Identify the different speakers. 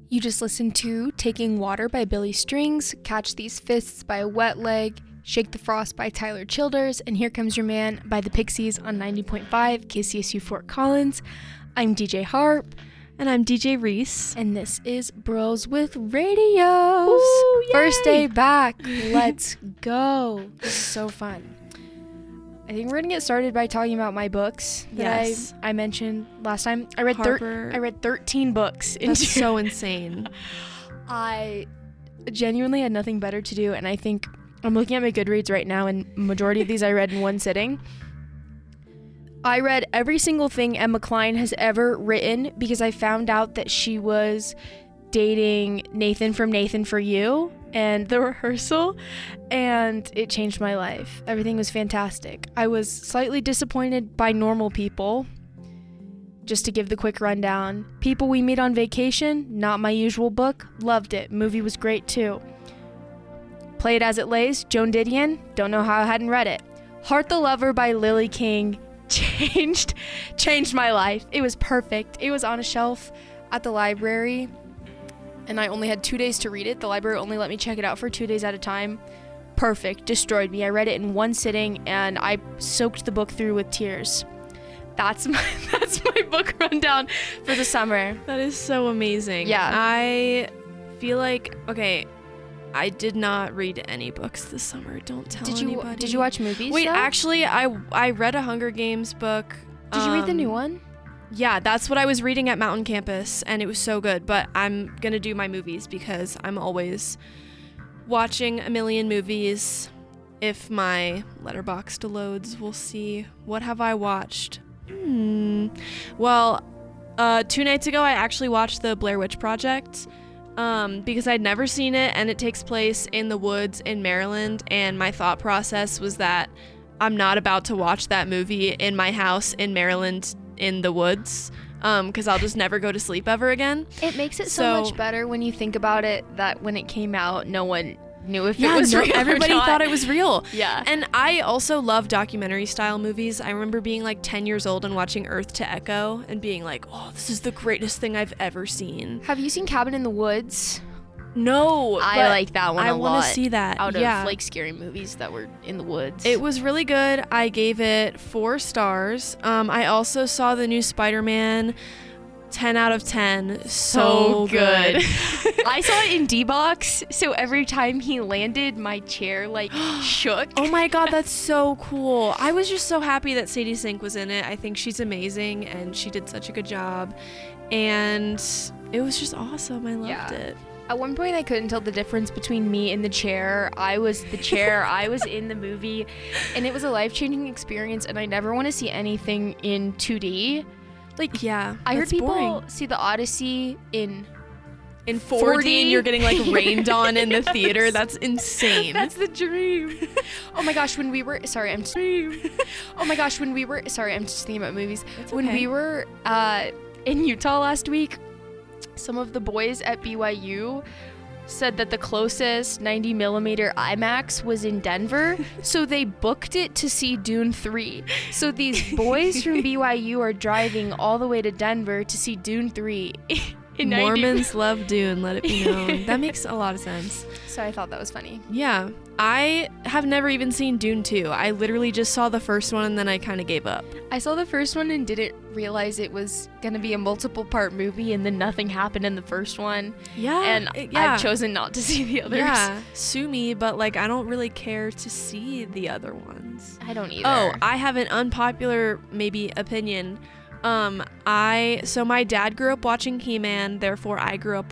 Speaker 1: You just listened to Taking Water by Billy Strings, Catch These Fists by Wet Leg, Shake the Frost by Tyler Childers, and Here Comes Your Man by the Pixies on 90.5 KCSU Fort Collins. I'm DJ Harp.
Speaker 2: And I'm DJ Reese.
Speaker 1: And this is Bros with Radios.
Speaker 2: Ooh,
Speaker 1: First day back. Let's go. This is so fun. I think we're going to get started by talking about my books that I mentioned last time. I read 13 books.
Speaker 2: That's so insane.
Speaker 1: I genuinely had nothing better to do, and I think I'm looking at my Goodreads right now, and majority of these I read in one sitting. I read every single thing Emma Cline has ever written because I found out that she was dating Nathan from Nathan for You and The Rehearsal, and it changed my life. Everything was fantastic. I was slightly disappointed by Normal People. Just to give the quick rundown. People We Meet on Vacation, not my usual book. Loved it. Movie was great too. Play It As It Lays, Joan Didion. Don't know how I hadn't read it. Heart the Lover by Lily King. Changed my life. It was perfect. It was on a shelf at the library, and I only had 2 days to read it. The library only let me check it out for 2 days at a time. Perfect. Destroyed me. I read it in one sitting, and I soaked the book through with tears. That's my book rundown for the summer.
Speaker 2: That is so amazing.
Speaker 1: Yeah.
Speaker 2: I feel like, okay, I did not read any books this summer. Don't tell anybody.
Speaker 1: Did you watch movies?
Speaker 2: Wait,
Speaker 1: though?
Speaker 2: actually, I read a Hunger Games book.
Speaker 1: Did you read the new one?
Speaker 2: Yeah, that's what I was reading at Mountain Campus, and it was so good. But I'm going to do my movies because I'm always watching a million movies. If my Letterboxd loads, we'll see. What have I watched? Well, 2 nights ago, I actually watched the Blair Witch Project. Because I'd never seen it, and it takes place in the woods in Maryland, and my thought process was that I'm not about to watch that movie in my house in Maryland in the woods, because I'll just never go to sleep ever again.
Speaker 1: It makes it so much better when you think about it that when it came out, no one knew if it was real.
Speaker 2: Everybody
Speaker 1: or not.
Speaker 2: thought it was real.
Speaker 1: Yeah.
Speaker 2: And I also love documentary style movies. I remember being like 10 years old and watching Earth to Echo and being like, oh, this is the greatest thing I've ever seen.
Speaker 1: Have you seen Cabin in the Woods?
Speaker 2: No.
Speaker 1: I like that one a lot.
Speaker 2: I want to see that.
Speaker 1: Out of like scary movies that were in the woods.
Speaker 2: It was really good. I gave it 4 stars. I also saw the new Spider-Man. 10 out of 10. So good.
Speaker 1: I saw it in D-Box, so every time he landed, my chair like shook.
Speaker 2: Oh my god, that's so cool. I was just so happy that Sadie Sink was in it. I think she's amazing and she did such a good job. And it was just awesome. I loved it.
Speaker 1: At one point, I couldn't tell the difference between me and the chair. I was the chair. I was in the movie. And it was a life-changing experience, and I never want to see anything in 2D. Like,
Speaker 2: yeah,
Speaker 1: I heard people
Speaker 2: boring.
Speaker 1: see the Odyssey in
Speaker 2: 4D and you're getting like rained on in the theater. That's insane.
Speaker 1: That's the dream. Oh my gosh, when we were I'm just thinking about movies. When we were in Utah last week, some of the boys at BYU said that the closest 90mm IMAX was in Denver, so they booked it to see Dune 3. So these boys from BYU are driving all the way to Denver to see Dune 3 in
Speaker 2: Mormons love Dune, let it be known. That makes a lot of sense.
Speaker 1: So I thought that was funny.
Speaker 2: Yeah. I have never even seen Dune 2. I literally just saw the first one and then I kind of gave up.
Speaker 1: I saw the first one and didn't realize it was going to be a multiple part movie, and then nothing happened in the first one.
Speaker 2: Yeah.
Speaker 1: And I've chosen not to see the others.
Speaker 2: Yeah. Sue me, but like I don't really care to see the other ones.
Speaker 1: I don't either.
Speaker 2: Oh, I have an unpopular maybe opinion. So my dad grew up watching He-Man, therefore I grew up